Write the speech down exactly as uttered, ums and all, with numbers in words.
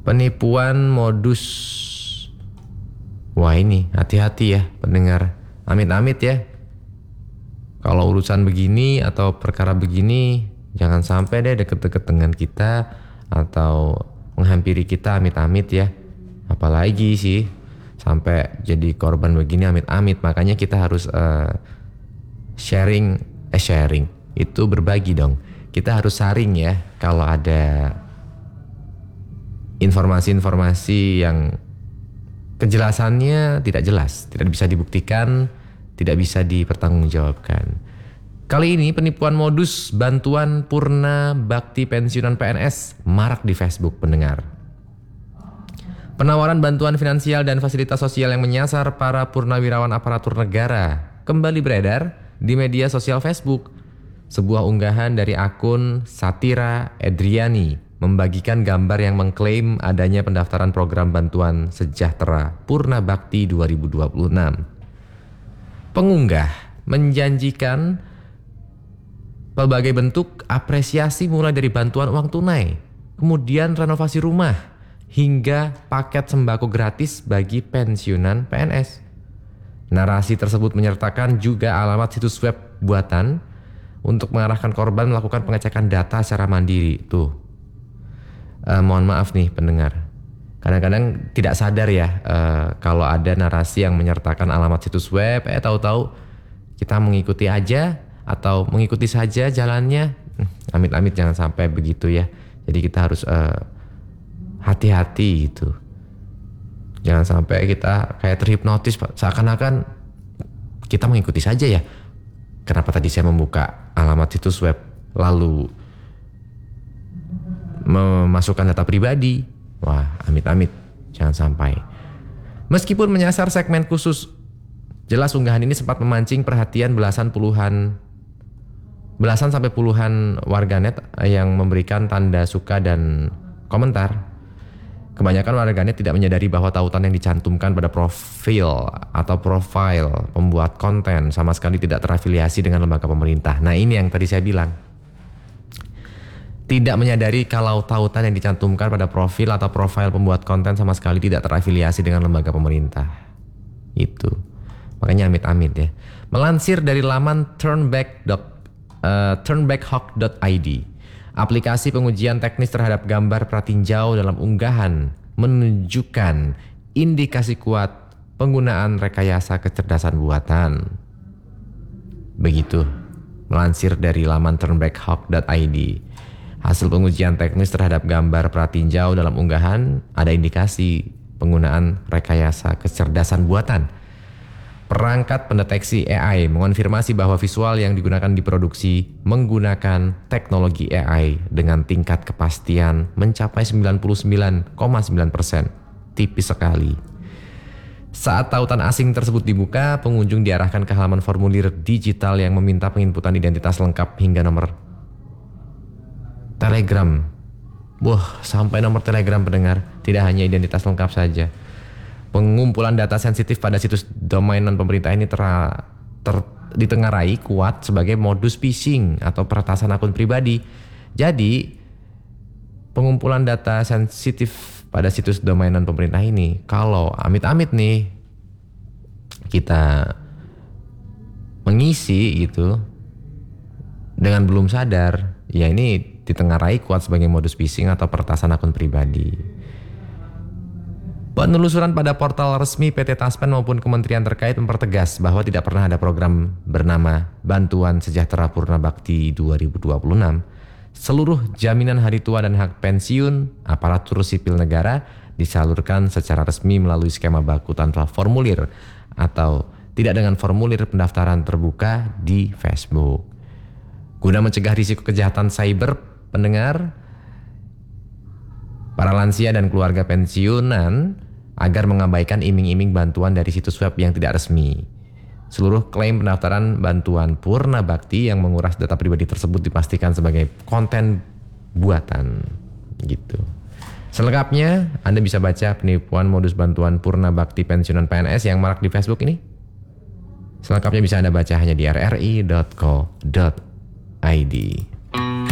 Penipuan modus. Wah ini hati-hati ya pendengar. Amit-amit ya. Kalau urusan begini atau perkara begini, jangan sampai deh deket-deket dengan kita atau menghampiri kita, amit-amit ya. Apalagi sih sampai jadi korban begini, amit-amit. Makanya kita harus uh, sharing, eh sharing itu berbagi dong. Kita harus saring ya kalau ada informasi-informasi yang kejelasannya tidak jelas, tidak bisa dibuktikan, tidak bisa dipertanggungjawabkan. Kali ini penipuan modus bantuan purna bakti pensiunan P N S marak di Facebook pendengar. Penawaran bantuan finansial dan fasilitas sosial yang menyasar para purnawirawan aparatur negara kembali beredar di media sosial Facebook. Sebuah unggahan dari akun Satira Edriani membagikan gambar yang mengklaim adanya pendaftaran program bantuan sejahtera Purna Bakti dua ribu dua puluh enam. Pengunggah menjanjikan berbagai bentuk apresiasi mulai dari bantuan uang tunai, kemudian renovasi rumah, hingga paket sembako gratis bagi pensiunan P N S. Narasi tersebut menyertakan juga alamat situs web buatan untuk mengarahkan korban melakukan pengecekan data secara mandiri. Tuh. Uh, mohon maaf nih pendengar, kadang-kadang tidak sadar ya uh, kalau ada narasi yang menyertakan alamat situs web, eh tahu-tahu kita mengikuti aja atau mengikuti saja jalannya. Amit-amit jangan sampai begitu ya. Jadi kita harus uh, hati-hati gitu. Jangan sampai kita kayak terhipnotis, seakan-akan kita mengikuti saja ya. Kenapa tadi saya membuka alamat situs web lalu memasukkan data pribadi? Wah, amit-amit, jangan sampai. Meskipun menyasar segmen khusus, jelas unggahan ini sempat memancing perhatian belasan puluhan belasan sampai puluhan warganet yang memberikan tanda suka dan komentar. Kebanyakan warganet tidak menyadari bahwa tautan yang dicantumkan pada profil atau profil pembuat konten sama sekali tidak terafiliasi dengan lembaga pemerintah. Nah, ini yang tadi saya bilang. Tidak menyadari kalau tautan yang dicantumkan pada profil atau profil pembuat konten sama sekali tidak terafiliasi dengan lembaga pemerintah. Itu. Makanya amit-amit ya. Melansir dari laman turnback uh, turnbackhawk dot i d, aplikasi pengujian teknis terhadap gambar pratinjau dalam unggahan menunjukkan indikasi kuat penggunaan rekayasa kecerdasan buatan. Begitu. Melansir dari laman turnbackhawk dot i d. Hasil pengujian teknis terhadap gambar pratinjau dalam unggahan ada indikasi penggunaan rekayasa kecerdasan buatan. Perangkat pendeteksi A I mengonfirmasi bahwa visual yang digunakan diproduksi menggunakan teknologi A I dengan tingkat kepastian mencapai sembilan puluh sembilan koma sembilan persen. Tipis sekali. Saat tautan asing tersebut dibuka, pengunjung diarahkan ke halaman formulir digital yang meminta penginputan identitas lengkap hingga nomor Telegram. Wah, sampai nomor Telegram pendengar. Tidak hanya identitas lengkap saja. Pengumpulan data sensitif pada situs domainan pemerintah ini ter, ter, ditengarai kuat sebagai modus phishing atau peretasan akun pribadi. Jadi, pengumpulan data sensitif pada situs domainan pemerintah ini, kalau amit-amit nih kita mengisi gitu dengan belum sadar, ya ini ditengarai kuat sebagai modus phishing atau peretasan akun pribadi. Penelusuran pada portal resmi P T Taspen maupun kementerian terkait mempertegas bahwa tidak pernah ada program bernama Bantuan Sejahtera Purna Bakti dua ribu dua puluh enam. Seluruh jaminan hari tua dan hak pensiun aparatur sipil negara disalurkan secara resmi melalui skema baku tanpa formulir atau tidak dengan formulir pendaftaran terbuka di Facebook. Guna mencegah risiko kejahatan cyber, pendengar, para lansia dan keluarga pensiunan agar mengabaikan iming-iming bantuan dari situs web yang tidak resmi. Seluruh klaim pendaftaran bantuan Purna Bakti yang menguras data pribadi tersebut dipastikan sebagai konten buatan. Gitu. Selengkapnya, Anda bisa baca penipuan modus bantuan Purna Bakti pensiunan P N S yang marak di Facebook ini. Selengkapnya bisa Anda baca hanya di r r i dot co dot i d.